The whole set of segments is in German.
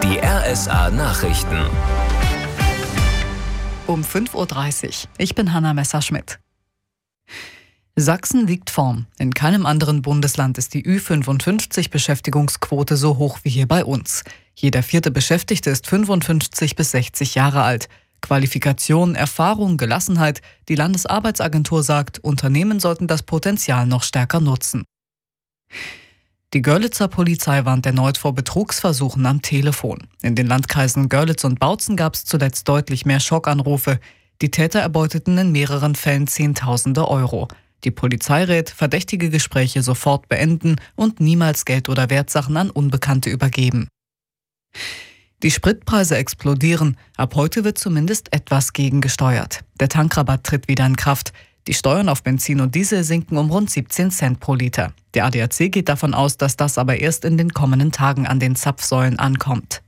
Die RSA Nachrichten. Um 5:30 Uhr. Ich bin Hanna Messerschmidt. Sachsen liegt vorn. In keinem anderen Bundesland ist die Ü55-Beschäftigungsquote so hoch wie hier bei uns. Jeder vierte Beschäftigte ist 55 bis 60 Jahre alt. Qualifikation, Erfahrung, Gelassenheit. Die Landesarbeitsagentur sagt, Unternehmen sollten das Potenzial noch stärker nutzen. Die Görlitzer Polizei warnt erneut vor Betrugsversuchen am Telefon. In den Landkreisen Görlitz und Bautzen gab es zuletzt deutlich mehr Schockanrufe. Die Täter erbeuteten in mehreren Fällen Zehntausende Euro. Die Polizei rät, verdächtige Gespräche sofort beenden und niemals Geld oder Wertsachen an Unbekannte übergeben. Die Spritpreise explodieren. Ab heute wird zumindest etwas gegengesteuert. Der Tankrabatt tritt wieder in Kraft. Die Steuern auf Benzin und Diesel sinken um rund 17 Cent pro Liter. Der ADAC geht davon aus, dass das aber erst in den kommenden Tagen an den Zapfsäulen ankommt.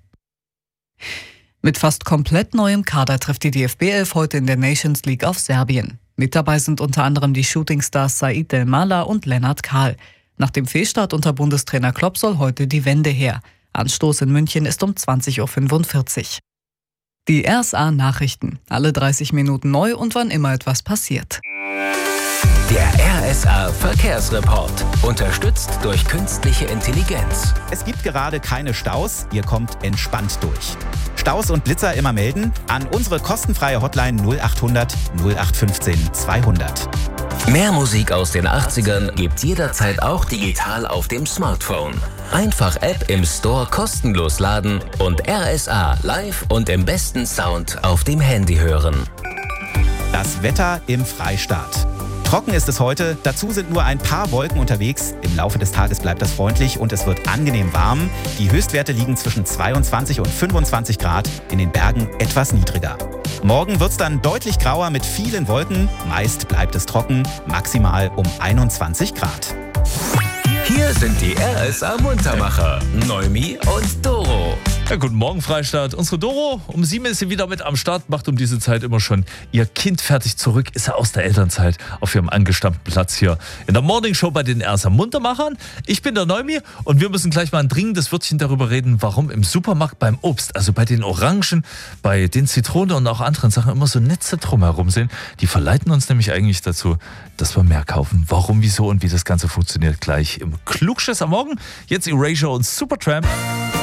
Mit fast komplett neuem Kader trifft die DFB-11 heute in der Nations League auf Serbien. Mit dabei sind unter anderem die Shootingstars Said Delmala und Lennart Kahl. Nach dem Fehlstart unter Bundestrainer Klopp soll heute die Wende her. Anstoß in München ist um 20:45 Uhr. Die RSA Nachrichten. Alle 30 Minuten neu und wann immer etwas passiert. Der RSA Verkehrsreport. Unterstützt durch künstliche Intelligenz. Es gibt gerade keine Staus, ihr kommt entspannt durch. Staus und Blitzer immer melden an unsere kostenfreie Hotline 0800 0815 200. Mehr Musik aus den 80ern gibt's jederzeit auch digital auf dem Smartphone. Einfach App im Store kostenlos laden und RSA live und im besten Sound auf dem Handy hören. Das Wetter im Freistaat. Trocken ist es heute, dazu sind nur ein paar Wolken unterwegs. Im Laufe des Tages bleibt das freundlich und es wird angenehm warm. Die Höchstwerte liegen zwischen 22 und 25 Grad, in den Bergen etwas niedriger. Morgen wird es dann deutlich grauer mit vielen Wolken. Meist bleibt es trocken, maximal um 21 Grad. Hier sind die RSA Muntermacher, Neumi und Doro. Ja, guten Morgen, Freistaat. Unsere Doro, um 7 ist sie wieder mit am Start, macht um diese Zeit immer schon ihr Kind fertig zurück, ist er aus der Elternzeit auf ihrem angestammten Platz hier in der Morningshow bei den RSA Muntermachern. Ich bin der Neumi und wir müssen gleich mal ein dringendes Wörtchen darüber reden, warum im Supermarkt beim Obst, also bei den Orangen, bei den Zitronen und auch anderen Sachen immer so Netze drumherum sind. Die verleiten uns nämlich eigentlich dazu, dass wir mehr kaufen. Warum, wieso und wie das Ganze funktioniert, gleich im Klugschiss am Morgen. Jetzt Erasure und Supertramp.